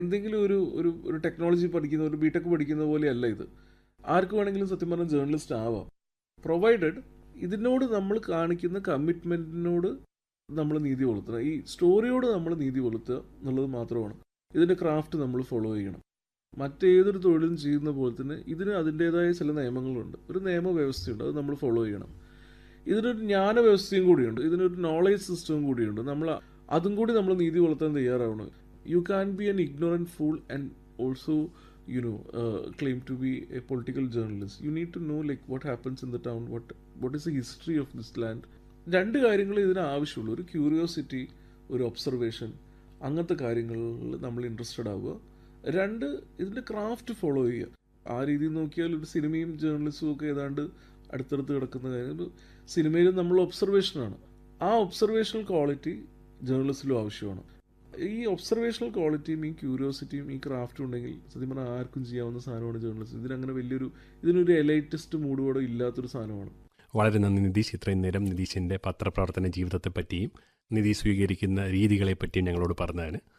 എന്തെങ്കിലും ഒരു ഒരു ഒരു ടെക്നോളജി പഠിക്കുന്ന ഒരു ബിടെക് പഠിക്കുന്ന പോലെയല്ല ഇത്. ആർക്ക് വേണമെങ്കിലും സത്യം പറഞ്ഞാൽ ജേർണലിസ്റ്റ് ആവാം, പ്രൊവൈഡഡ് ഇതിനോട് നമ്മൾ കാണിക്കുന്ന കമ്മിറ്റ്മെൻറ്റിനോട് നമ്മൾ നീതി പുലർത്തണം. ഈ സ്റ്റോറിയോട് നമ്മൾ നീതി പുലർത്തുക എന്നുള്ളത് മാത്രമാണ്. ഇതിൻ്റെ ക്രാഫ്റ്റ് നമ്മൾ ഫോളോ ചെയ്യണം. മറ്റേതൊരു തൊഴിലും ചെയ്യുന്ന പോലെ തന്നെ ഇതിന് അതിൻ്റേതായ ചില നിയമങ്ങളുണ്ട്, ഒരു നിയമവ്യവസ്ഥയുണ്ട്, അത് നമ്മൾ ഫോളോ ചെയ്യണം. ഇതിനൊരു ജ്ഞാന വ്യവസ്ഥയും കൂടിയുണ്ട്, ഇതിനൊരു നോളേജ് സിസ്റ്റവും കൂടിയുണ്ട്. അതും കൂടി നമ്മൾ നീതി പുലർത്താൻ തയ്യാറാവണം. You can be N ignorant fool and also claim to be a political journalist. You need to know like what happens in the town, what is the history of this land. രണ്ട് കാര്യങ്ങൾ ഇതിന് ആവശ്യമുള്ളൂ. ഒരു curiosity, ഒരു observation, അങ്ങനത്തെ കാര്യങ്ങളിൽ നമ്മൾ interested ആവുക. രണ്ട്, ഇതിൻ്റെ ക്രാഫ്റ്റ് ഫോളോ ചെയ്യുക. ആ രീതിയിൽ നോക്കിയാൽ ഒരു സിനിമയും ജേർണലിസവും ഒക്കെ ഏതാണ്ട് അടുത്തടുത്ത് കിടക്കുന്ന കാര്യം. സിനിമയിലും നമ്മൾ ഒബ്സർവേഷനാണ്. ആ ഒബ്സർവേഷണൽ ക്വാളിറ്റി ജേർണലിസ്റ്റിലും ആവശ്യമാണ്. ഈ ഒബ്സർവേഷണൽ ക്വാളിറ്റിയും ഈ ക്യൂരിയോസിറ്റിയും ഈ ക്രാഫ്റ്റും ഉണ്ടെങ്കിൽ സത്യം പറഞ്ഞാൽ ആർക്കും ചെയ്യാവുന്ന സാധനമാണ് ജേർണലിസം. ഇതിനങ്ങനെ ഇതിനൊരു എലൈറ്റിസ്റ്റ് മൂഡോടെ ഇല്ലാത്തൊരു സാധനമാണ്. വളരെ നന്ദി നിതീഷ്. ഇത്രയും നേരം നിതീഷിൻ്റെ പത്രപ്രവർത്തന ജീവിതത്തെപ്പറ്റിയും നിതീഷ് സ്വീകരിക്കുന്ന രീതികളെപ്പറ്റിയും ഞങ്ങളോട് പറഞ്ഞതിന്.